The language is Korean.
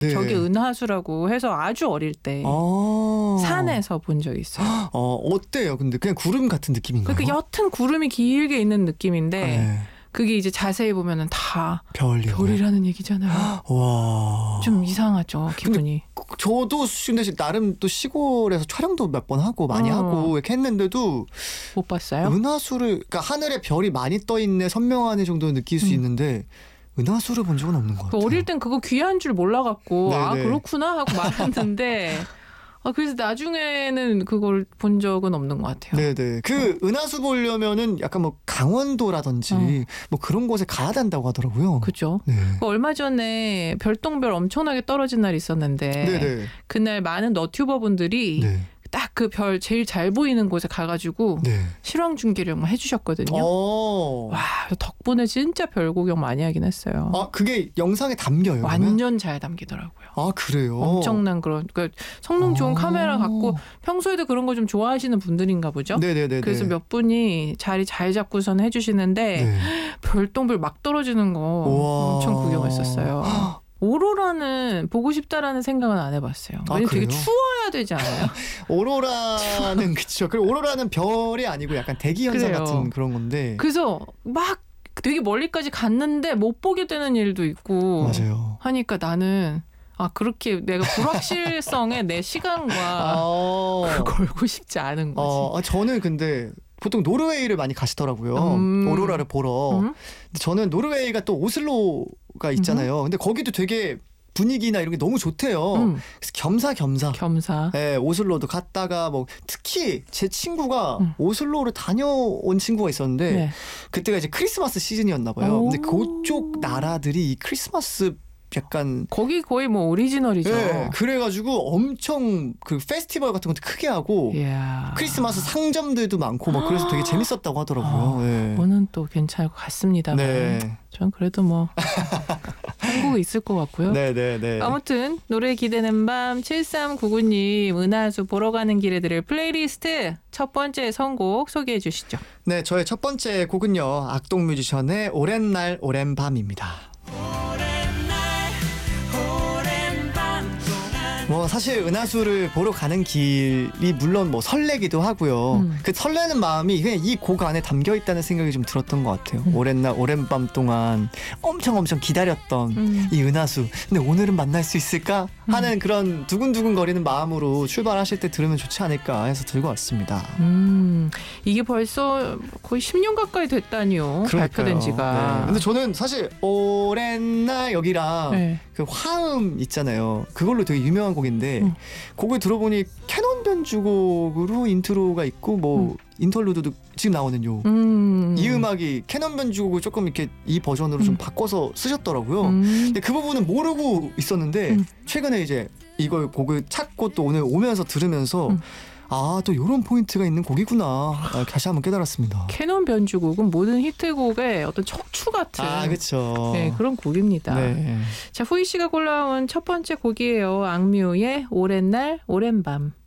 네. 저게 은하수라고 해서 아주 어릴 때 산에서 본 적이 있어요. 어때요? 근데 그냥 구름 같은 느낌인가요? 그러니까 옅은 구름이 길게 있는 느낌인데 네. 그게 이제 자세히 보면은 다 별이고. 별이라는 얘기잖아요. 와. 좀 이상하죠, 기분이. 저도 근데 나름 또 시골에서 촬영도 몇 번 하고 많이 하고 이렇게 했는데도 못 봤어요? 은하수를 그러니까 하늘에 별이 많이 떠 있네 선명하네 정도는 느낄 수 있는데 은하수를 본 적은 없는 것 같아요. 어릴 땐 그거 귀한 줄 몰라갖고 네네. 아 그렇구나 하고 말았는데 그래서 나중에는 그걸 본 적은 없는 것 같아요. 네네. 그 은하수 보려면은 약간 뭐 강원도라든지 뭐 그런 곳에 가야 된다고 하더라고요. 그죠. 네. 얼마 전에 별똥별 엄청나게 떨어진 날이 있었는데 네네. 그날 많은 너튜버분들이 네. 딱 그 별 제일 잘 보이는 곳에 가가지고 네. 실황 중계를 막 해주셨거든요. 와 덕분에 진짜 별 구경 많이 하긴 했어요. 아 그게 영상에 담겨요? 완전 그러면? 잘 담기더라고요. 아 그래요? 엄청난 그런 그러니까 성능 좋은 카메라 갖고 평소에도 그런 거 좀 좋아하시는 분들인가 보죠. 네네네. 그래서 몇 분이 자리 잘 잡고선 해주시는데 네. 별똥별 막 떨어지는 거 우와. 엄청 구경했었어요. 오로라는 보고 싶다라는 생각은 안 해봤어요. 왜냐면 되게 그래요? 추워야 되지 않아요? 오로라는 그쵸. 그리고 오로라는 별이 아니고 약간 대기 현상 그래요. 같은 그런 건데. 그래서 막 되게 멀리까지 갔는데 못 보게 되는 일도 있고 맞아요. 하니까 나는 그렇게 내가 불확실성에 내 시간과 그걸 걸고 싶지 않은 거지. 저는 근데 보통 노르웨이를 많이 가시더라고요. 오로라를 보러. 근데 저는 노르웨이가 또 오슬로가 있잖아요. 근데 거기도 되게 분위기나 이런 게 너무 좋대요. 그래서 겸사. 네, 오슬로도 갔다가 뭐 특히 제 친구가 오슬로를 다녀온 친구가 있었는데 네. 그때가 이제 크리스마스 시즌이었나 봐요. 근데 그쪽 나라들이 이 크리스마스 약간 거기 거의 뭐 오리지널이죠. 네, 그래가지고 엄청 그 페스티벌 같은 것도 크게 하고 이야. 크리스마스 상점들도 많고 막 그래서 되게 재밌었다고 하더라고요. 네. 그거는 또 괜찮을 것 같습니다. 네. 전 그래도 뭐 한국에 있을 것 같고요. 네네네. 아무튼 노래 기대는 밤 7399님 은하수 보러 가는 길에 들을 플레이리스트 첫 번째 선곡 소개해 주시죠. 네, 저의 첫 번째 곡은요. 악동 뮤지션의 오랜 날 오랜 밤입니다. 뭐 사실 은하수를 보러 가는 길이 물론 뭐 설레기도 하고요. 그 설레는 마음이 그냥 이 곡 안에 담겨 있다는 생각이 좀 들었던 것 같아요. 오랜 날 오랜 밤 동안 엄청 기다렸던 이 은하수. 근데 오늘은 만날 수 있을까 하는 그런 두근두근 거리는 마음으로 출발하실 때 들으면 좋지 않을까 해서 들고 왔습니다. 이게 벌써 거의 10년 가까이 됐다니요. 그러니까요. 발표된 지가. 네. 근데 저는 사실 오랜 날 여기랑 네. 그 화음 있잖아요. 그걸로 되게 유명한 곡인데 곡을 들어보니 캐논 변주곡으로 인트로가 있고 뭐 인터루드도 지금 나오는 이 음악이 캐논 변주곡을 조금 이렇게 이 버전으로 좀 바꿔서 쓰셨더라고요. 근데 그 부분은 모르고 있었는데 최근에 이제 이걸 곡을 찾고 또 오늘 오면서 들으면서 또 이런 포인트가 있는 곡이구나. 다시 한번 깨달았습니다. 캐논 변주곡은 모든 히트곡의 어떤 척추 같은 그렇죠. 네, 그런 곡입니다. 네. 자, 후이 씨가 골라온 첫 번째 곡이에요. 악뮤의 오랜 날 오랜 밤.